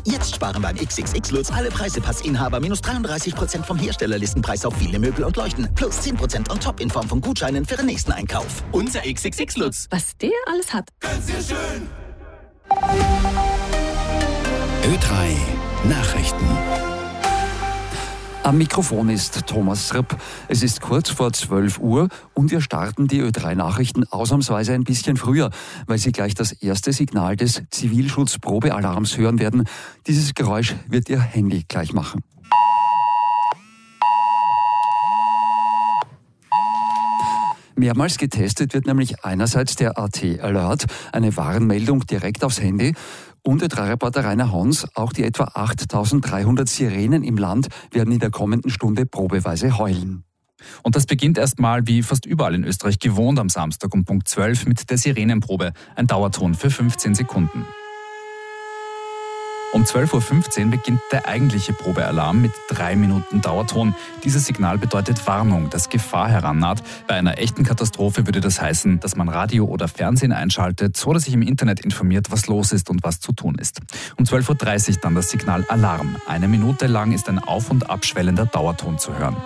Jetzt sparen beim XXX Lutz alle Preisepass-Inhaber minus 33% vom Herstellerlistenpreis auf viele Möbel und Leuchten. Plus 10% on top in Form von Gutscheinen für den nächsten Einkauf. Unser XXX Lutz. Was der alles hat. Ganz sehr schön. Ö3 Nachrichten. Am Mikrofon ist Thomas Ripp. Es ist kurz vor 12 Uhr und wir starten die Ö3-Nachrichten ausnahmsweise ein bisschen früher, weil Sie gleich das erste Signal des Zivilschutzprobealarms hören werden. Dieses Geräusch wird Ihr Handy gleich machen. Mehrmals getestet wird nämlich einerseits der AT-Alert, eine Warnmeldung direkt aufs Handy, und Ö3-Reporter Rainer Hons, auch die etwa 8.300 Sirenen im Land werden in der kommenden Stunde probeweise heulen. Und das beginnt erstmal wie fast überall in Österreich gewohnt am Samstag um Punkt 12 mit der Sirenenprobe, ein Dauerton für 15 Sekunden. Um 12.15 Uhr beginnt der eigentliche Probealarm mit 3 Minuten Dauerton. Dieses Signal bedeutet Warnung, dass Gefahr herannaht. Bei einer echten Katastrophe würde das heißen, dass man Radio oder Fernsehen einschaltet oder sich im Internet informiert, was los ist und was zu tun ist. Um 12.30 Uhr dann das Signal Alarm. 1 Minute lang ist ein auf- und abschwellender Dauerton zu hören.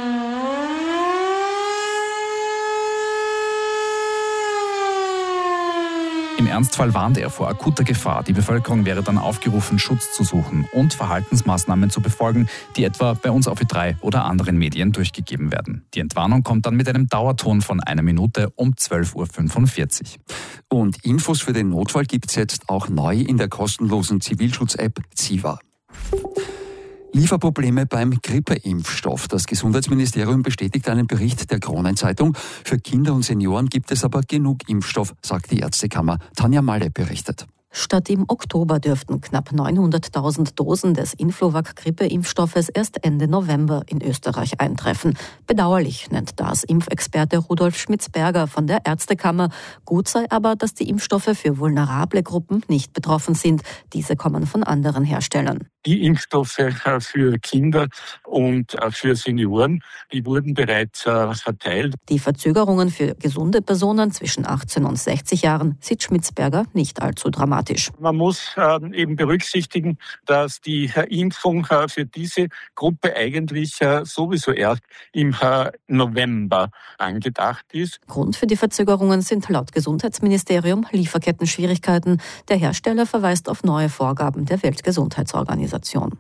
Im Ernstfall warnt er vor akuter Gefahr. Die Bevölkerung wäre dann aufgerufen, Schutz zu suchen und Verhaltensmaßnahmen zu befolgen, die etwa bei uns auf Ö3 oder anderen Medien durchgegeben werden. Die Entwarnung kommt dann mit einem Dauerton von 1 Minute um 12.45 Uhr. Und Infos für den Notfall gibt's jetzt auch neu in der kostenlosen Zivilschutz-App Ziva. Lieferprobleme beim Grippeimpfstoff. Das Gesundheitsministerium bestätigt einen Bericht der Kronenzeitung. Für Kinder und Senioren gibt es aber genug Impfstoff, sagt die Ärztekammer. Tanja Malle berichtet. Statt im Oktober dürften knapp 900.000 Dosen des Influvac-Grippeimpfstoffes erst Ende November in Österreich eintreffen. Bedauerlich nennt das Impfexperte Rudolf Schmitz-Berger von der Ärztekammer. Gut sei aber, dass die Impfstoffe für vulnerable Gruppen nicht betroffen sind. Diese kommen von anderen Herstellern. Die Impfstoffe für Kinder und für Senioren, die wurden bereits verteilt. Die Verzögerungen für gesunde Personen zwischen 18 und 60 Jahren sieht Schmitz-Berger nicht allzu dramatisch. Man muss eben berücksichtigen, dass die Impfung für diese Gruppe eigentlich sowieso erst im November angedacht ist. Grund für die Verzögerungen sind laut Gesundheitsministerium Lieferkettenschwierigkeiten. Der Hersteller verweist auf neue Vorgaben der Weltgesundheitsorganisation.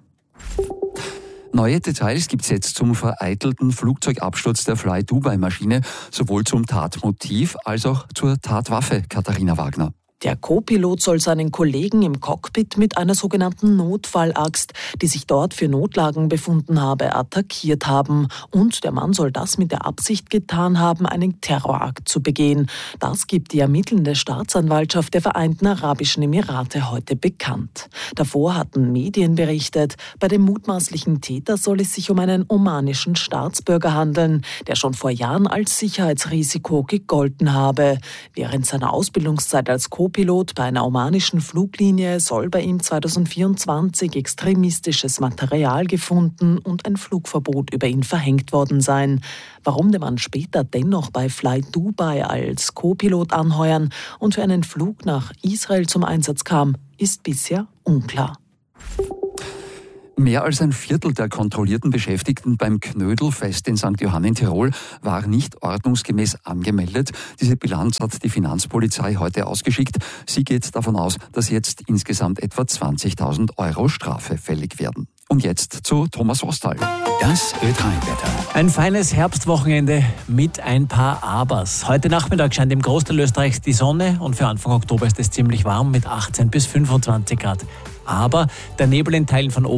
Neue Details gibt's jetzt zum vereitelten Flugzeugabsturz der Fly Dubai-Maschine, sowohl zum Tatmotiv als auch zur Tatwaffe, Katharina Wagner. Der Co-Pilot soll seinen Kollegen im Cockpit mit einer sogenannten Notfallaxt, die sich dort für Notlagen befunden habe, attackiert haben. Und der Mann soll das mit der Absicht getan haben, einen Terrorakt zu begehen. Das gibt die ermittelnde Staatsanwaltschaft der Vereinten Arabischen Emirate heute bekannt. Davor hatten Medien berichtet, bei dem mutmaßlichen Täter soll es sich um einen omanischen Staatsbürger handeln, der schon vor Jahren als Sicherheitsrisiko gegolten habe. Während seiner Ausbildungszeit als Co-Pilot bei einer omanischen Fluglinie soll bei ihm 2024 extremistisches Material gefunden und ein Flugverbot über ihn verhängt worden sein. Warum der Mann später dennoch bei Fly Dubai als Co-Pilot anheuern und für einen Flug nach Israel zum Einsatz kam, ist bisher unklar. Mehr als ein Viertel der kontrollierten Beschäftigten beim Knödelfest in St. Johann in Tirol war nicht ordnungsgemäß angemeldet. Diese Bilanz hat die Finanzpolizei heute ausgeschickt. Sie geht davon aus, dass jetzt insgesamt etwa 20.000 Euro Strafe fällig werden. Und jetzt zu Thomas Ostal. Das Ö3-Wetter. Ein feines Herbstwochenende mit ein paar Abers. Heute Nachmittag scheint im Großteil Österreichs die Sonne und für Anfang Oktober ist es ziemlich warm mit 18 bis 25 Grad. Aber der Nebel in Teilen von